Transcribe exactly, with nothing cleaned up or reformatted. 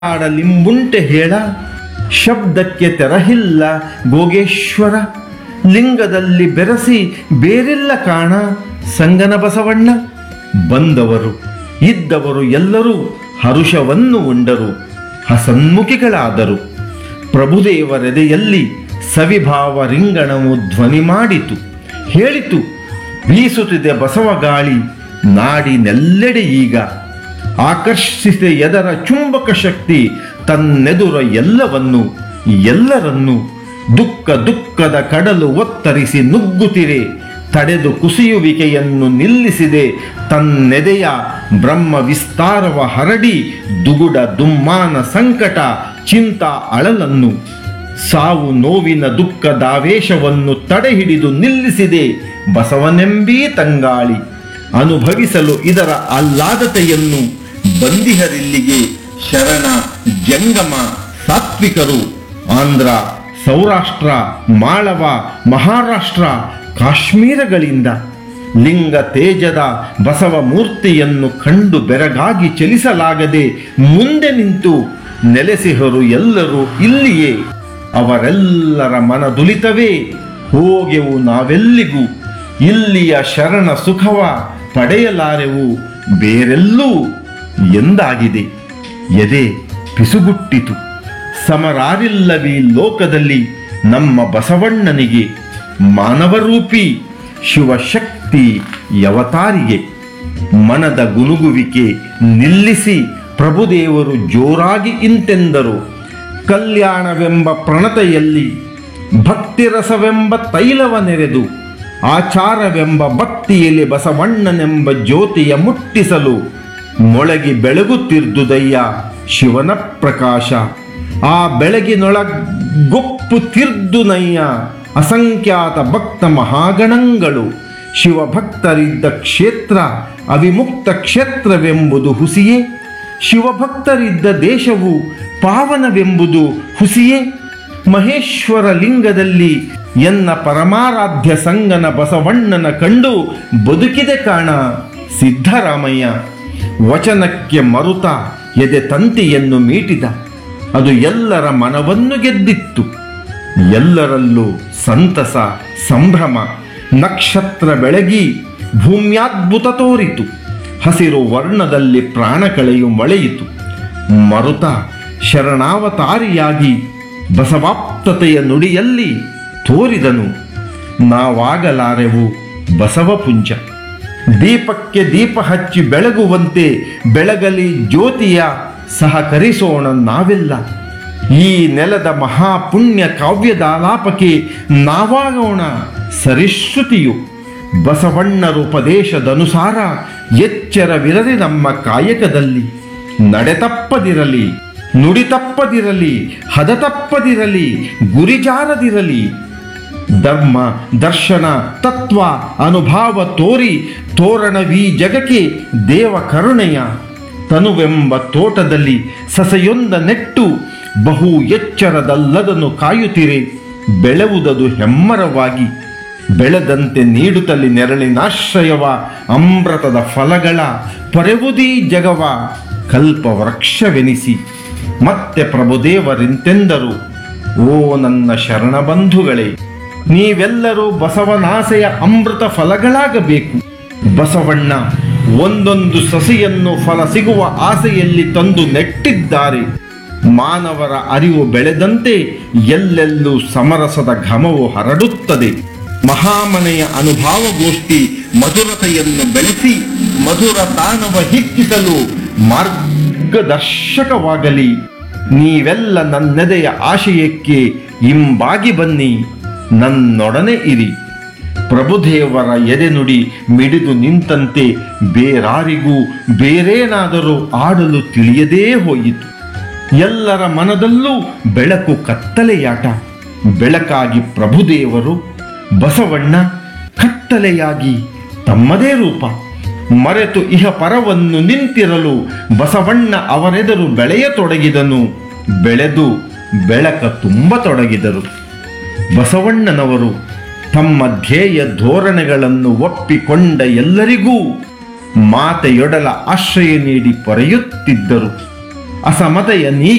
ಆಡಲಿಂಬುಂಟೆ ಹೇಳ ಶಬ್ದಕ್ಕೆ ತೆರಹಿಲ್ಲ ಗೋಗೇಶ್ವರ ಲಿಂಗದಲ್ಲಿ ಬೆರಸಿ ಬೇರೆಲ್ಲ ಕಾಣ ಸಂಗನ ಬಸವಣ್ಣ. ಬಂದವರು ಇದ್ದವರು ಎಲ್ಲರೂ ಹರುಷವನ್ನು ಉಂಡರು, ಹಸನ್ಮುಖಿಗಳಾದರು. ಪ್ರಭುದೇವರೆದೆಯಲ್ಲಿ ಸವಿಭಾವ ರಿಂಗಣವು ಧ್ವನಿ ಮಾಡಿತು, ಹೇಳಿತು ಬೀಸುತ್ತಿದೆ ಬಸವ ಗಾಳಿ ನಾಡಿನೆಲ್ಲೆಡೆ ಈಗ. ಆಕರ್ಷಿಸಿದ ಎದರ ಚುಂಬಕ ಶಕ್ತಿ ತನ್ನೆದುರ ಎಲ್ಲವನ್ನು ಎಲ್ಲರನ್ನೂ. ದುಃಖ ದುಃಖದ ಕಡಲು ಒತ್ತರಿಸಿ ನುಗ್ಗುತ್ತಿರೆ, ತಡೆದು ಕುಸಿಯುವಿಕೆಯನ್ನು ನಿಲ್ಲಿಸಿದೆ ತನ್ನೆದೆಯ ಬ್ರಹ್ಮ ವಿಸ್ತಾರವ ಹರಡಿ. ದುಗುಡ ದುಮ್ಮಾನ ಸಂಕಟ ಚಿಂತ ಅಳಲನ್ನು, ಸಾವು ನೋವಿನ ದುಃಖದಾವೇಶವನ್ನು ತಡೆಹಿಡಿದು ನಿಲ್ಲಿಸಿದೆ ಬಸವನೆಂಬೀ ತಂಗಾಳಿ. ಅನುಭವಿಸಲು ಇದರ ಆಹ್ಲಾದತೆಯನ್ನು ಬಂದಿಹರಿಲ್ಲಿಗೆ ಶರಣ ಜಂಗಮ ಸಾತ್ವಿಕರು. ಆಂಧ್ರ, ಸೌರಾಷ್ಟ್ರ, ಮಾಳವ, ಮಹಾರಾಷ್ಟ್ರ, ಕಾಶ್ಮೀರಗಳಿಂದ ಲಿಂಗ ತೇಜದ ಬಸವ ಮೂರ್ತಿಯನ್ನು ಕಂಡು ಬೆರಗಾಗಿ ಚಲಿಸಲಾಗದೆ ಮುಂದೆ ನಿಂತು ನೆಲೆಸಿಹರು ಎಲ್ಲರೂ ಇಲ್ಲಿಯೇ. ಅವರೆಲ್ಲರ ಮನದುಲಿತವೇ ಹೋಗೆವು ನಾವೆಲ್ಲಿಗೂ, ಇಲ್ಲಿಯ ಶರಣ ಸುಖವ ಪಡೆಯಲಾರೆವು ಬೇರೆಲ್ಲೂ ಎಂದಾಗಿದೆ. ಎದೆ ಪಿಸುಗುಟ್ಟಿತು, ಸಮರಾರಿಲ್ಲವೀ ಲೋಕದಲ್ಲಿ ನಮ್ಮ ಬಸವಣ್ಣನಿಗೆ. ಮಾನವರೂಪಿ ಶಿವಶಕ್ತಿ ಯವತಾರಿಗೆ ಮನದ ಗುನುಗುವಿಕೆ ನಿಲ್ಲಿಸಿ ಪ್ರಭುದೇವರು ಜೋರಾಗಿ ಇಂತೆಂದರು. ಕಲ್ಯಾಣವೆಂಬ ಪ್ರಣತೆಯಲ್ಲಿ ಭಕ್ತಿರಸವೆಂಬ ತೈಲವ ನೆರೆದು, ಆಚಾರವೆಂಬ ಭಕ್ತಿಯಲ್ಲಿ ಬಸವಣ್ಣನೆಂಬ ಜ್ಯೋತಿಯ ಮುಟ್ಟಿಸಲು ಮೊಳಗಿ ಬೆಳಗುತ್ತಿರ್ದುದಯ್ಯ ಶಿವನ ಪ್ರಕಾಶ. ಆ ಬೆಳಗಿನೊಳಗೊಪ್ಪು ತಿರ್ದುನಯ್ಯ ಅಸಂಖ್ಯಾತ ಭಕ್ತ ಮಹಾಗಣಗಳು. ಶಿವಭಕ್ತರಿದ್ದ ಕ್ಷೇತ್ರ ಅವಿಮುಕ್ತ ಕ್ಷೇತ್ರವೆಂಬುದು ಹುಸಿಯೇ, ಶಿವಭಕ್ತರಿದ್ದ ದೇಶವು ಪಾವನವೆಂಬುದು ಹುಸಿಯೇ. ಮಹೇಶ್ವರ ಲಿಂಗದಲ್ಲಿ ಎನ್ನ ಪರಮಾರಾಧ್ಯ ಸಂಗನ ಬಸವಣ್ಣನ ಕಂಡು ಬದುಕಿದೆ ಕಾಣ ಸಿದ್ಧರಾಮಯ್ಯ. ವಚನಕ್ಕೆ ಮರುತ ಎದೆ ತಂತಿಯನ್ನು ಮೀಟಿದ, ಅದು ಎಲ್ಲರ ಮನವನ್ನು ಗೆದ್ದಿತ್ತು. ಎಲ್ಲರಲ್ಲೂ ಸಂತಸ ಸಂಭ್ರಮ. ನಕ್ಷತ್ರ ಬೆಳಗಿ ಭೂಮ್ಯಾದ್ಭುತ ತೋರಿತು, ಹಸಿರು ವರ್ಣದಲ್ಲಿ ಪ್ರಾಣ ಕಳೆಯು ಮೊಳೆಯಿತು. ಮರುತ ಶರಣಾವತಾರಿಯಾಗಿ ಬಸವಾಪ್ತತೆಯ ನುಡಿಯಲ್ಲಿ ತೋರಿದನು, ನಾವಾಗಲಾರೆವು ಬಸವಪುಂಜ. ದೀಪಕ್ಕೆ ದೀಪ ಹಚ್ಚಿ ಬೆಳಗುವಂತೆ ಬೆಳಗಲಿ ಜ್ಯೋತಿಯ ಸಹಕರಿಸೋಣ ನಾವೆಲ್ಲ. ಈ ನೆಲದ ಮಹಾಪುಣ್ಯ ಕಾವ್ಯದಾಲಾಪಕ್ಕೆ ನಾವಾಗೋಣ ಸರಿಶ್ರುತಿಯು. ಬಸವಣ್ಣರುಪದೇಶದನುಸಾರ ಎಚ್ಚರವಿರಲಿ ನಮ್ಮ ಕಾಯಕದಲ್ಲಿ. ನಡೆತಪ್ಪದಿರಲಿ, ನುಡಿತಪ್ಪದಿರಲಿ, ಹದತಪ್ಪದಿರಲಿ, ಗುರಿಜಾರದಿರಲಿ. ಧರ್ಮ ದರ್ಶನ ತತ್ವ ಅನುಭಾವ ತೋರಿ ತೋರಣವೀ ಜಗಕ್ಕೆ ದೇವ ಕರುಣೆಯ. ತನುವೆಂಬ ತೋಟದಲ್ಲಿ ಸಸೆಯೊಂದ ನೆಟ್ಟು ಬಹು ಎಚ್ಚರದಲ್ಲದನ್ನು ಕಾಯುತ್ತಿರೆ, ಬೆಳೆವುದದು ಹೆಮ್ಮರವಾಗಿ. ಬೆಳೆದಂತೆ ನೀಡುತ್ತಲಿ ನೆರಳಿನಾಶ್ರಯವ, ಅಮೃತದ ಫಲಗಳ ಪೊರೆವುದೀ ಜಗವ ಕಲ್ಪವೃಕ್ಷವೆನಿಸಿ. ಮತ್ತೆ ಪ್ರಭುದೇವರಿಂತೆಂದರು, ಓ ನನ್ನ ಶರಣ ಬಂಧುಗಳೇ, ನೀವೆಲ್ಲರೂ ಬಸವನಾಸೆಯ ಅಮೃತ ಫಲಗಳಾಗಬೇಕು. ಬಸವಣ್ಣ ಒಂದೊಂದು ಸಸಿಯನ್ನು ಫಲ ಸಿಗುವ ಆಸೆಯಲ್ಲಿ ತಂದು ನೆಟ್ಟಿದ್ದಾರೆ. ಮಾನವರ ಅರಿವು ಬೆಳೆದಂತೆ ಎಲ್ಲೆಲ್ಲೂ ಸಮರಸದ ಘಮವು ಹರಡುತ್ತದೆ. ಮಹಾಮನೆಯ ಅನುಭಾವಗೋಷ್ಠಿ ಮಧುರತೆಯನ್ನು ಬೆಳೆಸಿ ಮಧುರ ತಾನವ ಹೆಚ್ಚಿಸಲು ಮಾರ್ಗದರ್ಶಕವಾಗಲಿ. ನೀವೆಲ್ಲ ನನ್ನೆದೆಯ ಆಶಯಕ್ಕೆ ಇಂಬಾಗಿ ಬನ್ನಿ, ನನ್ನೊಡನೆ ಇರಿ. ಪ್ರಭುದೇವರ ಎದೆನುಡಿ ಮಿಡಿದು ನಿಂತಂತೆ ಬೇರಾರಿಗೂ ಬೇರೇನಾದರೂ ಆಡಲು ತಿಳಿಯದೇ ಹೋಯಿತು. ಎಲ್ಲರ ಮನದಲ್ಲೂ ಬೆಳಕು ಕತ್ತಲೆಯಾಟ. ಬೆಳಕಾಗಿ ಪ್ರಭುದೇವರು, ಬಸವಣ್ಣ ಕತ್ತಲೆಯಾಗಿ ತಮ್ಮದೇ ರೂಪ. ಮರೆತು ಇಹ ಪರವನ್ನು ನಿಂತಿರಲು ಬಸವಣ್ಣ ಅವರೆದರು ಬೆಳೆಯತೊಡಗಿದನು. ಬೆಳೆದು ಬೆಳಕ ತುಂಬತೊಡಗಿದರು. ಬಸವಣ್ಣನವರು ತಮ್ಮ ಧ್ಯೇಯ ಧೋರಣೆಗಳನ್ನು ಒಪ್ಪಿಕೊಂಡ ಎಲ್ಲರಿಗೂ ಮಾತೆಯೊಡಲ ಆಶ್ರಯ ನೀಡಿ ಪೊರೆಯುತ್ತಿದ್ದರು. ಅಸಮತೆಯ ನೀ